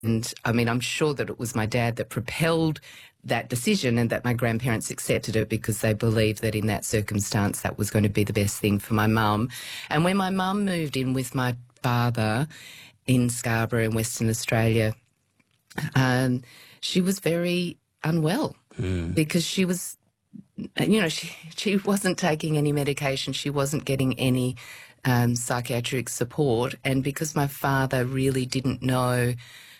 And I mean, I'm sure that it was my dad that propelled that decision and that my grandparents accepted it because they believed that in that circumstance that was going to be the best thing for my mum. And when my mum moved in with my father in Scarborough in Western Australia, she was very unwell because she was, you know, she wasn't taking any medication. She wasn't getting any psychiatric support. And because my father really didn't know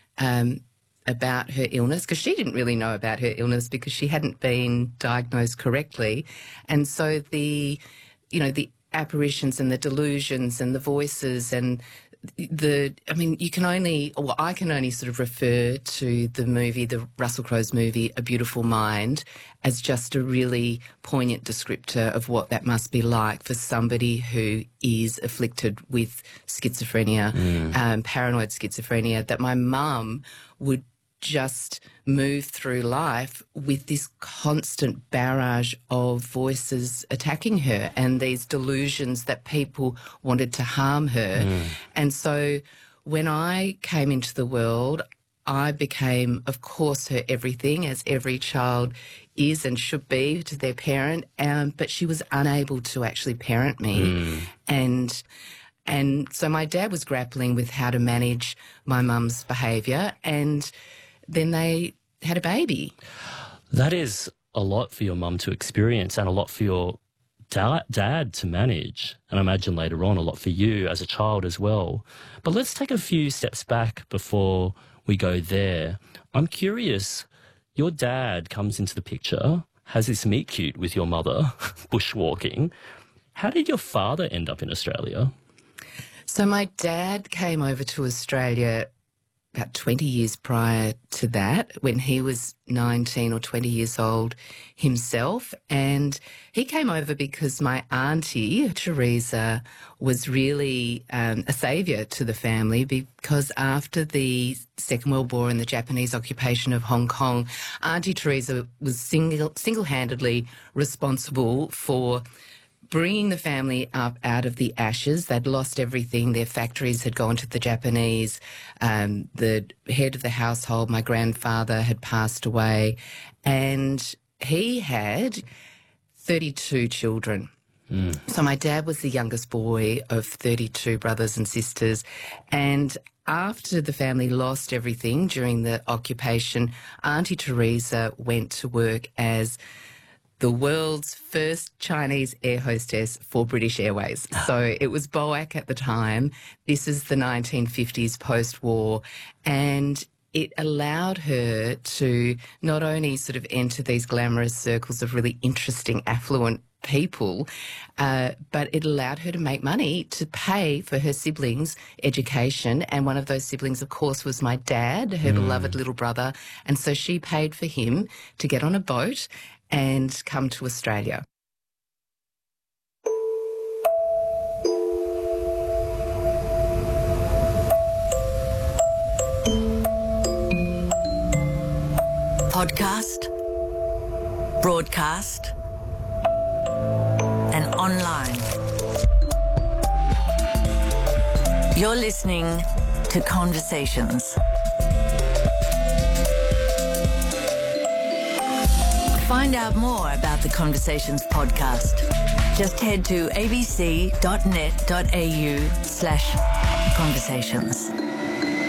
about her illness, because she didn't really know about her illness because she hadn't been diagnosed correctly. And so the apparitions and the delusions and the voices and I can only sort of refer to the movie, the Russell Crowe's movie, A Beautiful Mind, as just a really poignant descriptor of what that must be like for somebody who is afflicted with schizophrenia, paranoid schizophrenia, that my mum would just move through life with this constant barrage of voices attacking her and these delusions that people wanted to harm her. And so when I came into the world, I became, of course, her everything, as every child is and should be to their parent, but she was unable to actually parent me. And so my dad was grappling with how to manage my mum's behaviour, and then they had a baby. That is a lot for your mum to experience and a lot for your dad to manage, and I imagine later on a lot for you as a child as well. But let's take a few steps back before we go there. I'm curious, your dad comes into the picture, has this meet cute with your mother, bushwalking. How did your father end up in Australia? So my dad came over to Australia about 20 years prior to that, when he was 19 or 20 years old himself. And he came over because my auntie, Teresa, was really a saviour to the family, because after the Second World War and the Japanese occupation of Hong Kong, Auntie Teresa was single-handedly responsible for bringing the family up out of the ashes. They'd lost everything. Their factories had gone to the Japanese. The head of the household, my grandfather, had passed away, and he had 32 children. So my dad was the youngest boy of 32 brothers and sisters, and after the family lost everything during the occupation, Auntie Teresa went to work as the world's first Chinese air hostess for British Airways. So it was BOAC at the time. This is the 1950s post-war, and it allowed her to not only sort of enter these glamorous circles of really interesting, affluent people, but it allowed her to make money to pay for her siblings' education. And one of those siblings, of course, was my dad, her beloved little brother. And so she paid for him to get on a boat and come to Australia. Podcast, broadcast, and online. You're listening to Conversations. Find out more about the Conversations podcast. Just head to abc.net.au/conversations.